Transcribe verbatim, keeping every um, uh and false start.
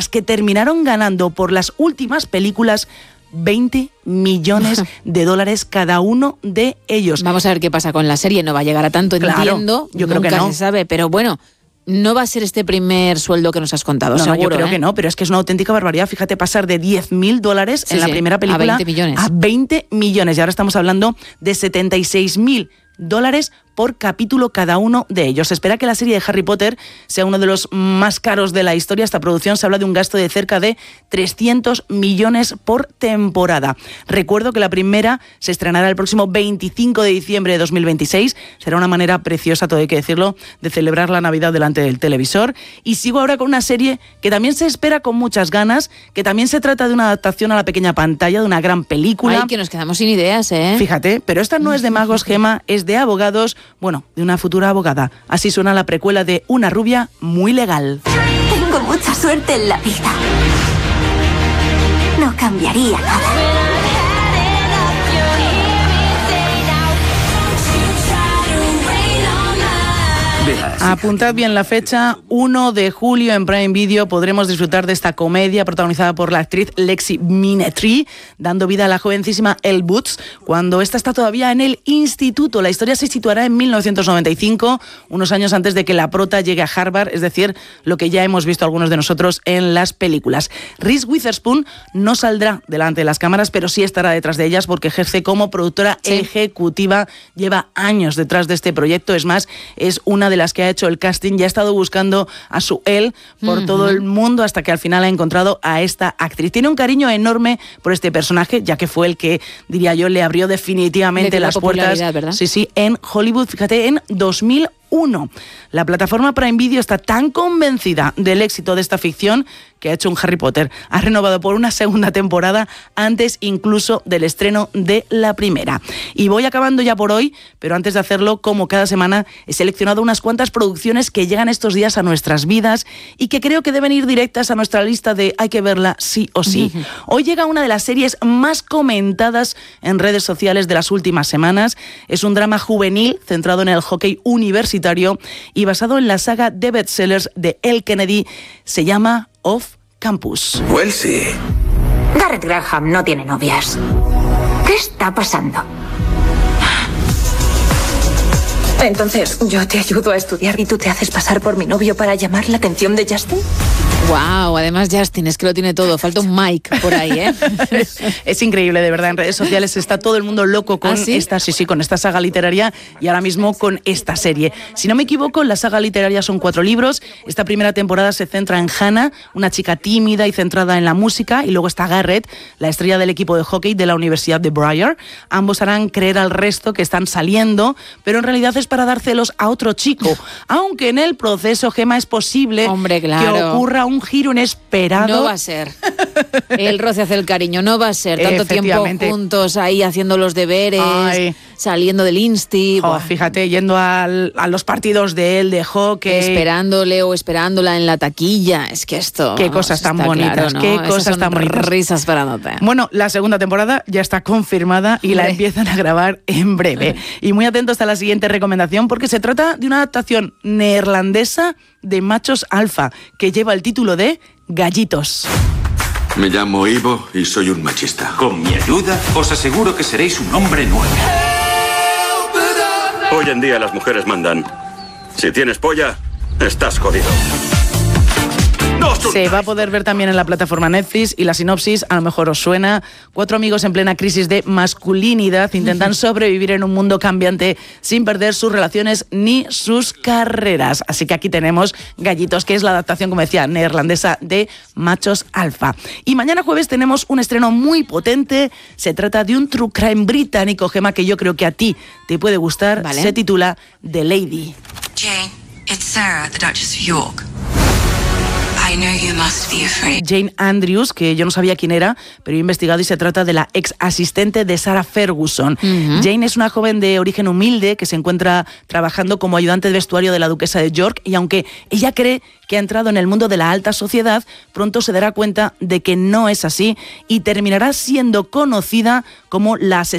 las que terminaron ganando por las últimas películas veinte millones de dólares cada uno de ellos. Vamos a ver qué pasa con la serie, no va a llegar a tanto, claro, entiendo, yo creo nunca que no. se sabe, pero bueno, no va a ser este primer sueldo que nos has contado, no, seguro. No, yo creo ¿eh? que no, pero es que es una auténtica barbaridad. Fíjate, pasar de diez mil dólares sí, en la sí, primera película a veinte millones. A veinte millones. Y ahora estamos hablando de setenta y seis mil dólares por capítulo cada uno de ellos. Se espera que la serie de Harry Potter sea uno de los más caros de la historia. Esta producción se habla de un gasto de cerca de trescientos millones por temporada. Recuerdo que la primera se estrenará el próximo veinticinco de diciembre de dos mil veintiséis. Será una manera preciosa, todo hay que decirlo, de celebrar la Navidad delante del televisor. Y sigo ahora con una serie que también se espera con muchas ganas, que también se trata de una adaptación a la pequeña pantalla, de una gran película. Ay, que nos quedamos sin ideas, ¿eh? Fíjate, pero esta no es de magos, Gema, es de abogados, bueno, de una futura abogada. Así suena la precuela de Una rubia muy legal. Tengo mucha suerte en la vida. No cambiaría nada. Apuntad bien la fecha, primero de julio en Prime Video podremos disfrutar de esta comedia protagonizada por la actriz Lexi Minetri, dando vida a la jovencísima Elle Boots cuando ésta está todavía en el instituto. La historia se situará en mil novecientos noventa y cinco, unos años antes de que la prota llegue a Harvard, es decir, lo que ya hemos visto algunos de nosotros en las películas. Reese Witherspoon no saldrá delante de las cámaras, pero sí estará detrás de ellas porque ejerce como productora sí. ejecutiva, lleva años detrás de este proyecto, es más, es una de las que ha hecho el casting, ya ha estado buscando a su Elle por uh-huh. todo el mundo hasta que al final ha encontrado a esta actriz. Tiene un cariño enorme por este personaje, ya que fue el que, diría yo, le abrió definitivamente las puertas, ¿verdad? Sí, sí, en Hollywood, fíjate, en dos mil uno. La plataforma Prime Video está tan convencida del éxito de esta ficción que ha hecho un Harry Potter. Ha renovado por una segunda temporada antes incluso del estreno de la primera. Y voy acabando ya por hoy, pero antes de hacerlo, como cada semana, he seleccionado unas cuantas producciones que llegan estos días a nuestras vidas y que creo que deben ir directas a nuestra lista de hay que verla sí o sí. Uh-huh. Hoy llega una de las series más comentadas en redes sociales de las últimas semanas. Es un drama juvenil centrado en el hockey universitario y basado en la saga de bestsellers de Elle Kennedy. Se llama Off Campus. Wellesley. Garrett Graham no tiene novias. ¿Qué está pasando? Entonces, ¿yo te ayudo a estudiar y tú te haces pasar por mi novio para llamar la atención de Justin? Wow, además Justin, es que lo tiene todo. Falta un Mike por ahí, ¿eh? es, es increíble, de verdad. En redes sociales está todo el mundo loco con ¿Ah, sí? esta, sí, sí, con esta saga literaria y ahora mismo con esta serie. Si no me equivoco, la saga literaria son cuatro libros. Esta primera temporada se centra en Hannah, una chica tímida y centrada en la música, y luego está Garrett, la estrella del equipo de hockey de la Universidad de Briar. Ambos harán creer al resto que están saliendo, pero en realidad es para dar celos a otro chico. Aunque en el proceso, Gema, es posible Hombre, claro. que ocurra un giro inesperado. No va a ser. El roce hace el cariño, no va a ser. Tanto tiempo juntos ahí haciendo los deberes, Ay. saliendo del insti. Oh, fíjate, yendo al, a los partidos de él, de hockey. Esperándole o esperándola en la taquilla. Es que esto... Qué cosas tan bonitas, claro, ¿no? qué Esas cosas son tan bonitas. Risas para notar. Bueno, la segunda temporada ya está confirmada y Hombre. la empiezan a grabar en breve. Y muy atentos a la siguiente recomendación porque se trata de una adaptación neerlandesa de Machos Alfa que lleva el título de Gallitos. Me llamo Ivo y soy un machista. Con mi ayuda os aseguro que seréis un hombre nuevo. Hoy en día las mujeres mandan. Si tienes polla, estás jodido. Se va a poder ver también en la plataforma Netflix y la sinopsis a lo mejor os suena. Cuatro amigos en plena crisis de masculinidad intentan sobrevivir en un mundo cambiante sin perder sus relaciones ni sus carreras. Así que aquí tenemos Gallitos, que es la adaptación, como decía, neerlandesa de Machos Alfa. Y mañana jueves tenemos un estreno muy potente. Se trata de un true crime británico, Gema, que yo creo que a ti te puede gustar. Vale. Se titula The Lady. Jane, it's Sarah, the Duchess of York. I know you must be afraid. Jane Andrews, que yo no sabía quién era, pero he investigado y se trata de la ex asistente de Sarah Ferguson. Uh-huh. Jane es una joven de origen humilde que se encuentra trabajando como ayudante de vestuario de la duquesa de York y aunque ella cree que ha entrado en el mundo de la alta sociedad, pronto se dará cuenta de que no es así y terminará siendo conocida como la asesina